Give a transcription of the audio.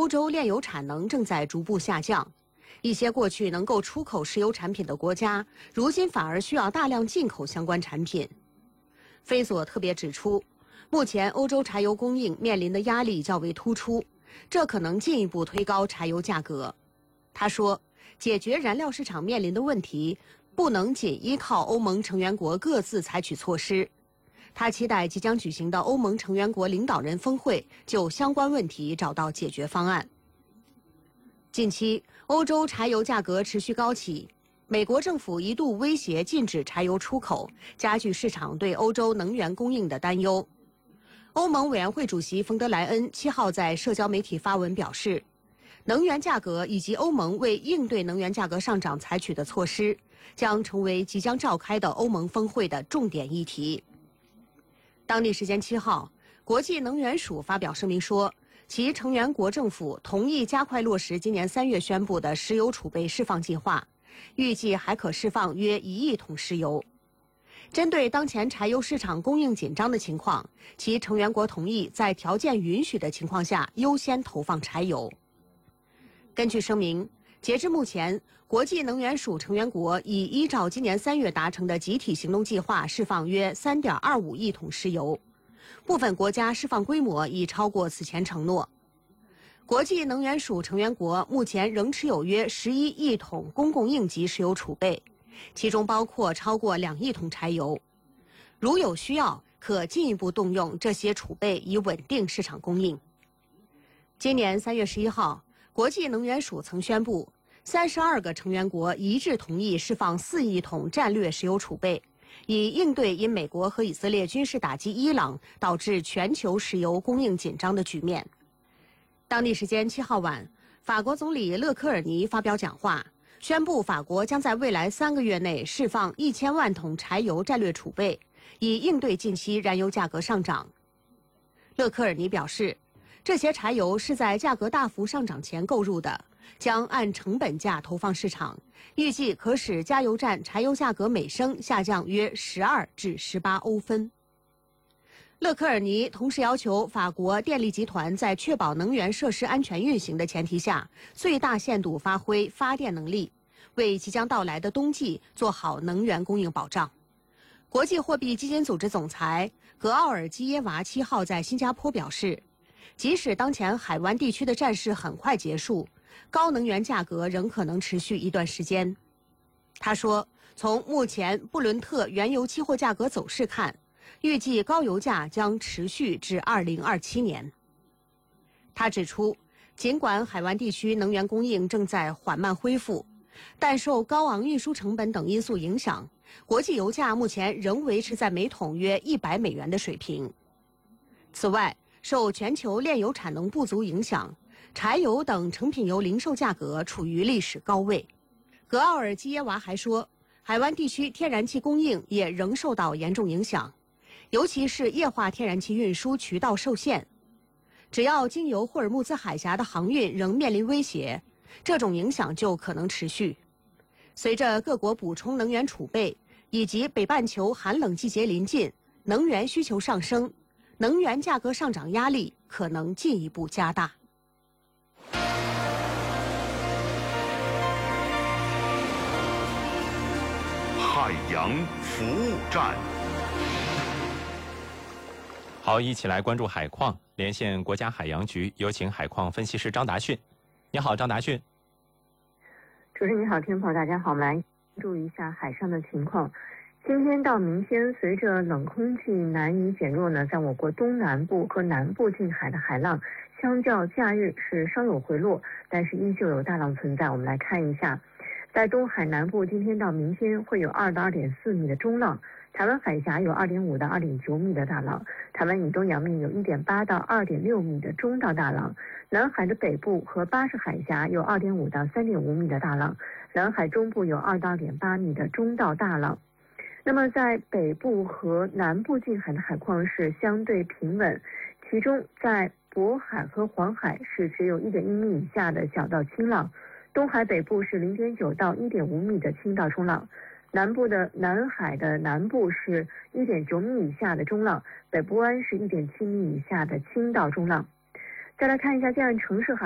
欧洲炼油产能正在逐步下降，一些过去能够出口石油产品的国家，如今反而需要大量进口相关产品。菲索特别指出，目前欧洲柴油供应面临的压力较为突出，这可能进一步推高柴油价格。他说，解决燃料市场面临的问题，不能仅依靠欧盟成员国各自采取措施。他期待即将举行的欧盟成员国领导人峰会就相关问题找到解决方案。近期，欧洲柴油价格持续高企，美国政府一度威胁禁止柴油出口，加剧市场对欧洲能源供应的担忧。欧盟委员会主席冯德莱恩7号在社交媒体发文表示，能源价格以及欧盟为应对能源价格上涨采取的措施，将成为即将召开的欧盟峰会的重点议题。当地时间7号，国际能源署发表声明说，其成员国政府同意加快落实今年3月宣布的石油储备释放计划，预计还可释放约1亿桶石油。针对当前柴油市场供应紧张的情况，其成员国同意在条件允许的情况下优先投放柴油。根据声明，截至目前，国际能源署成员国已依照今年3月达成的集体行动计划释放约3.25亿桶石油，部分国家释放规模已超过此前承诺。国际能源署成员国目前仍持有约11亿桶公共应急石油储备，其中包括超过2亿桶柴油。如有需要，可进一步动用这些储备以稳定市场供应。今年3月11号，国际能源署曾宣布，32个成员国一致同意释放4亿桶战略石油储备，以应对因美国和以色列军事打击伊朗导致全球石油供应紧张的局面。当地时间7号晚，法国总理勒科尔尼发表讲话，宣布法国将在未来3个月内释放1000万桶柴油战略储备，以应对近期燃油价格上涨。勒科尔尼表示，这些柴油是在价格大幅上涨前购入的，将按成本价投放市场，预计可使加油站柴油价格每升下降约12至18欧分。勒科尔尼同时要求法国电力集团在确保能源设施安全运行的前提下，最大限度发挥发电能力，为即将到来的冬季做好能源供应保障。国际货币基金组织总裁格奥尔基耶娃7号在新加坡表示，即使当前海湾地区的战事很快结束，高能源价格仍可能持续一段时间。他说，从目前布伦特原油期货价格走势看，预计高油价将持续至2027年。他指出，尽管海湾地区能源供应正在缓慢恢复，但受高昂运输成本等因素影响，国际油价目前仍维持在每桶约100美元的水平。此外，受全球炼油产能不足影响，柴油等成品油零售价格处于历史高位。格奥尔基耶娃还说，海湾地区天然气供应也仍受到严重影响，尤其是液化天然气运输渠道受限。只要经由霍尔木兹海峡的航运仍面临威胁，这种影响就可能持续。随着各国补充能源储备，以及北半球寒冷季节临近，能源需求上升，能源价格上涨压力可能进一步加大。 海洋服务站。 好，一起来关注海况。连线国家海洋局，有请海况分析师张达迅。你好，张达迅。 主持人你好，听众朋友大家好，我们来关注一下海上的情况。今天到明天，随着冷空气南移减弱呢，在我国东南部和南部近海的海浪，相较假日是稍有回落，但是依旧有大浪存在。我们来看一下，在东海南部，今天到明天会有2到2.4米的中浪，台湾海峡有2.5到2.9米的大浪，台湾以东洋面有1.8到2.6米的中到大浪，南海的北部和巴士海峡有2.5到3.5米的大浪，南海中部有2到2.8米的中到大浪。那么在北部和南部近海的海况是相对平稳，其中在渤海和黄海是只有1.1米以下的小到轻浪，东海北部是0.9到1.5米的轻到中浪，南部的南海的南部是1.9米以下的中浪，北部湾是1.7米以下的轻到中浪。再来看一下，这样城市海